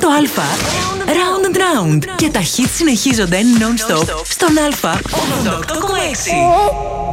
το Α. Round and round. Και τα hits συνεχίζονται non-stop στον Α. 88,6.